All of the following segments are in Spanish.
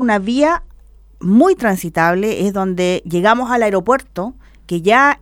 una vía muy transitable, es donde llegamos al aeropuerto, que ya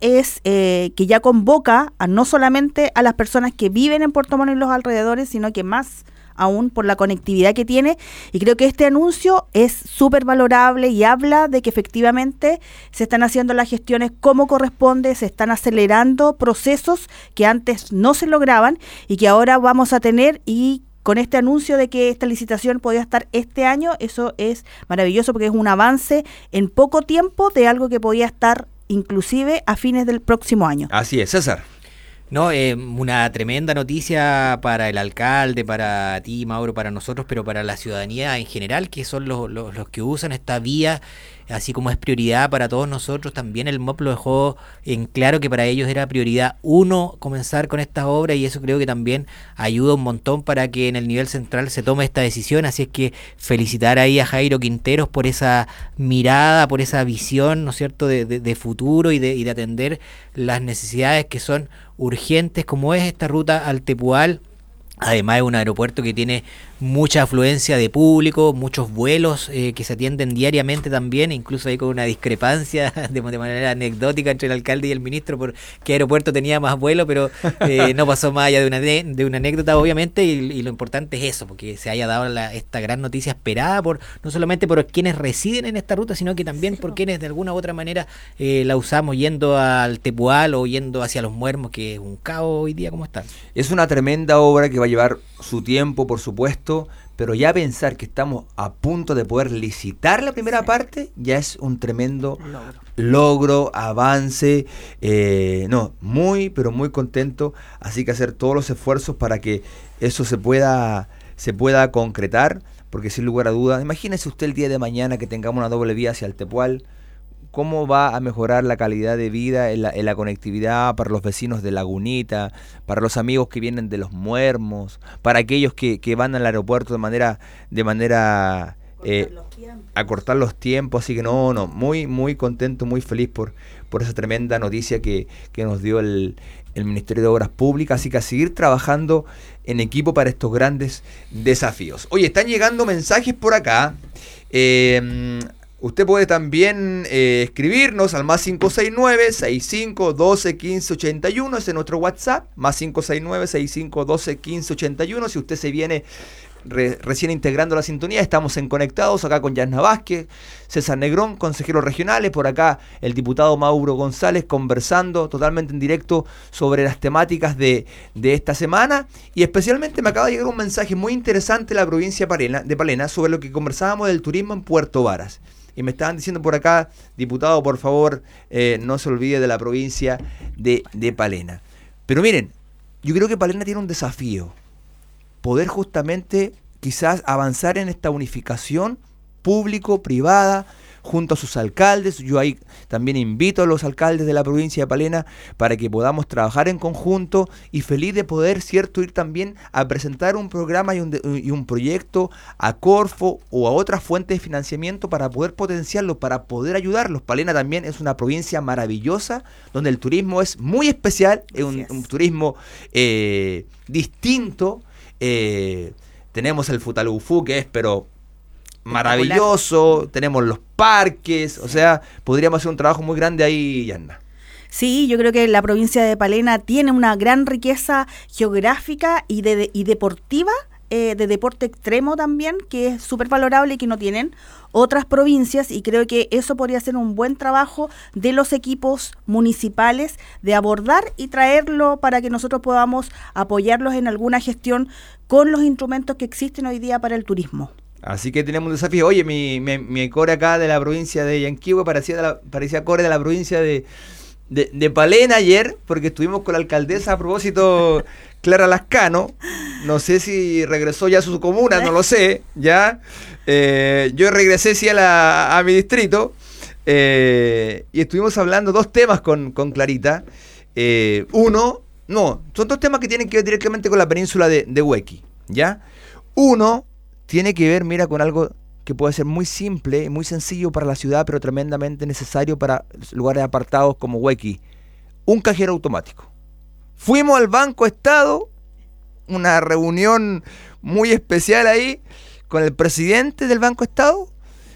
convoca a no solamente a las personas que viven en Puerto Montt y los alrededores, sino que más aún por la conectividad que tiene, y creo que este anuncio es súper valorable y habla de que efectivamente se están haciendo las gestiones como corresponde, se están acelerando procesos que antes no se lograban y que ahora vamos a tener, y con este anuncio de que esta licitación podía estar este año, eso es maravilloso porque es un avance en poco tiempo de algo que podía estar inclusive a fines del próximo año. Así es, César. No, una tremenda noticia para el alcalde, para ti, Mauro, para nosotros, pero para la ciudadanía en general, que son los que usan esta vía, así como es prioridad para todos nosotros. También el MOP lo dejó en claro que para ellos era prioridad 1 comenzar con estas obras, y eso creo que también ayuda un montón para que en el nivel central se tome esta decisión. Así es que felicitar ahí a Jairo Quinteros por esa mirada, por esa visión, ¿no es cierto?, de futuro y de atender las necesidades que son urgentes, como es esta ruta al Tepual. Además es un aeropuerto que tiene mucha afluencia de público, muchos vuelos que se atienden diariamente también, incluso hay con una discrepancia de manera anecdótica entre el alcalde y el ministro por qué aeropuerto tenía más vuelo, pero no pasó más allá de una anécdota, obviamente, y lo importante es eso, porque se haya dado esta gran noticia esperada no solamente por quienes residen en esta ruta, sino que también por quienes de alguna u otra manera la usamos yendo al Tepual o yendo hacia Los Muermos, que es un caos hoy día como está. Es una tremenda obra que va a llevar su tiempo, por supuesto, pero ya pensar que estamos a punto de poder licitar la primera parte ya es un tremendo logro, avance. Muy, pero muy contento. Así que hacer todos los esfuerzos para que eso se pueda concretar, porque sin lugar a dudas, imagínese usted el día de mañana que tengamos una doble vía hacia el Tepual. ¿Cómo va a mejorar la calidad de vida en la conectividad para los vecinos de Lagunita, para los amigos que vienen de Los Muermos, para aquellos que van al aeropuerto de manera acortar los tiempos? Así que muy, muy contento, muy feliz por esa tremenda noticia que nos dio el Ministerio de Obras Públicas. Así que a seguir trabajando en equipo para estos grandes desafíos. Oye, están llegando mensajes por acá. Usted puede también escribirnos al más 569-6512-1581, ese es nuestro WhatsApp, más 569-6512-1581. Si usted se viene recién integrando la sintonía, estamos en Conectados acá con Yasna Vázquez, César Negrón, consejeros regionales, por acá el diputado Mauro González, conversando totalmente en directo sobre las temáticas de esta semana, y especialmente me acaba de llegar un mensaje muy interesante de la provincia de Palena sobre lo que conversábamos del turismo en Puerto Varas. Y me estaban diciendo por acá, diputado, por favor, no se olvide de la provincia de Palena. Pero miren, yo creo que Palena tiene un desafío. Poder justamente quizás avanzar en esta unificación público-privada junto a sus alcaldes. Yo ahí también invito a los alcaldes de la provincia de Palena para que podamos trabajar en conjunto, y feliz de poder, cierto, ir también a presentar un programa y un proyecto a Corfo o a otras fuentes de financiamiento para poder potenciarlos, para poder ayudarlos. Palena también es una provincia maravillosa donde el turismo es muy especial, es un turismo distinto. Tenemos el Futalufú, que es maravilloso, tenemos los parques, o sea, podríamos hacer un trabajo muy grande ahí, Yanna. Sí, yo creo que la provincia de Palena tiene una gran riqueza geográfica y deportiva, de deporte extremo también, que es súper valorable y que no tienen otras provincias, y creo que eso podría ser un buen trabajo de los equipos municipales de abordar y traerlo para que nosotros podamos apoyarlos en alguna gestión con los instrumentos que existen hoy día para el turismo. Así que tenemos un desafío. Oye, mi core acá de la provincia de Yanquihue parecía core de la provincia de Palena ayer, porque estuvimos con la alcaldesa a propósito, Clara Lascano. No sé si regresó ya a su comuna, no lo sé, ya. Yo regresé sí a mi distrito, y estuvimos hablando dos temas con Clarita. Son dos temas que tienen que ver directamente con la península de Huequi, ¿ya? Uno tiene que ver, mira, con algo que puede ser muy simple, muy sencillo para la ciudad, pero tremendamente necesario para lugares apartados como Huequi: un cajero automático. Fuimos al Banco Estado, una reunión muy especial ahí con el presidente del Banco Estado,